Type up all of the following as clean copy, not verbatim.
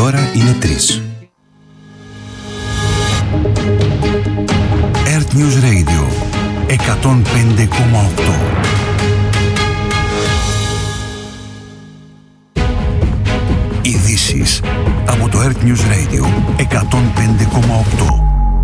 ώρα είναι 3. Earth News Radio 105,8. Ειδήσεις από το Earth News Radio 105,8.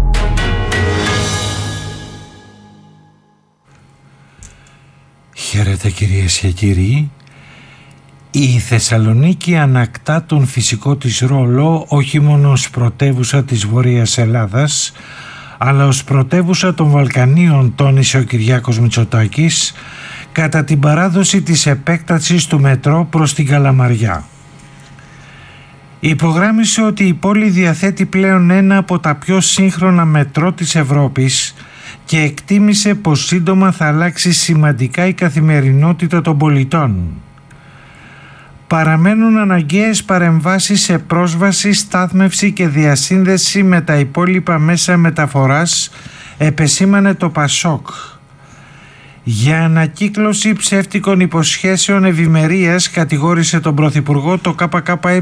Χαίρετε κυρίες και κύριοι. Η Θεσσαλονίκη ανακτά τον φυσικό της ρόλο όχι μόνο ως πρωτεύουσα της Βόρειας Ελλάδας, αλλά ως πρωτεύουσα των Βαλκανίων, τόνισε ο Κυριάκος Μητσοτάκης κατά την παράδοση της επέκτασης του μετρό προς την Καλαμαριά. Υπογράμμισε ότι η πόλη διαθέτει πλέον ένα από τα πιο σύγχρονα μετρό της Ευρώπης και εκτίμησε πως σύντομα θα αλλάξει σημαντικά η καθημερινότητα των πολιτών. Παραμένουν αναγκαίες παρεμβάσεις σε πρόσβαση, στάθμευση και διασύνδεση με τα υπόλοιπα μέσα μεταφοράς, επεσήμανε το ΠΑΣΟΚ. Για ανακύκλωση ψεύτικων υποσχέσεων ευημερίας κατηγόρησε τον Πρωθυπουργό το ΚΚΕ.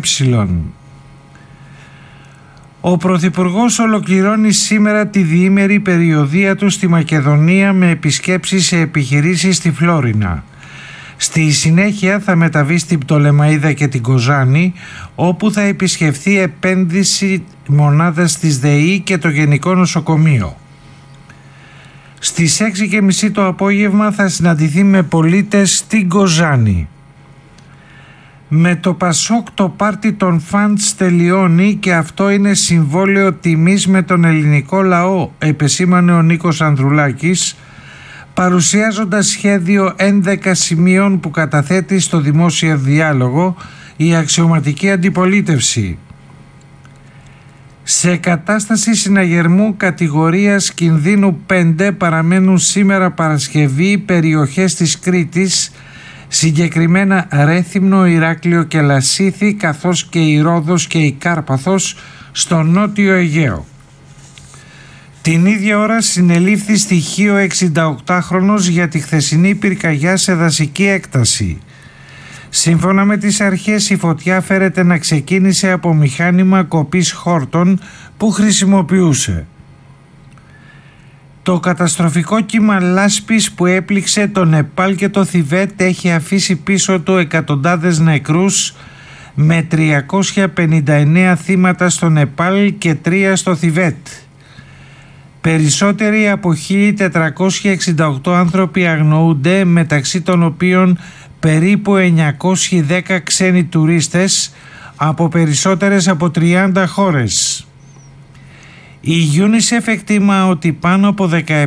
Ο Πρωθυπουργός ολοκληρώνει σήμερα τη διήμερη περιοδεία του στη Μακεδονία με επισκέψεις σε επιχειρήσεις στη Φλόρινα. Στη συνέχεια θα μεταβεί στην Πτολεμαΐδα και την Κοζάνη, όπου θα επισκεφθεί επένδυση μονάδας της ΔΕΗ και το Γενικό Νοσοκομείο. Στις 6:30 το απόγευμα θα συναντηθεί με πολίτες στην Κοζάνη. Με το ΠΑΣΟΚ το πάρτι των φαντς τελειώνει και αυτό είναι συμβόλαιο τιμής με τον ελληνικό λαό, επεσήμανε ο Νίκος Ανδρουλάκης, παρουσιάζοντας σχέδιο 11 σημείων που καταθέτει στο δημόσιο διάλογο η αξιωματική αντιπολίτευση. Σε κατάσταση συναγερμού κατηγορίας κινδύνου 5 παραμένουν σήμερα Παρασκευή περιοχές της Κρήτης, συγκεκριμένα Ρέθυμνο, Ηράκλειο και Λασίθι, καθώς και η Ρόδος και η Κάρπαθος στο νότιο Αιγαίο. Την ίδια ώρα συνελήφθη στοιχείο 68χρονος για τη χθεσινή πυρκαγιά σε δασική έκταση. Σύμφωνα με τις αρχές, η φωτιά φέρεται να ξεκίνησε από μηχάνημα κοπής χόρτων που χρησιμοποιούσε. Το καταστροφικό κύμα λάσπης που έπληξε το Νεπάλ και το Θιβέτ έχει αφήσει πίσω του εκατοντάδες νεκρούς, με 359 θύματα στο Νεπάλ και 3 στο Θιβέτ. Περισσότεροι από 1.468 άνθρωποι αγνοούνται, μεταξύ των οποίων περίπου 910 ξένοι τουρίστες από περισσότερες από 30 χώρες. Η UNICEF εκτιμά ότι πάνω από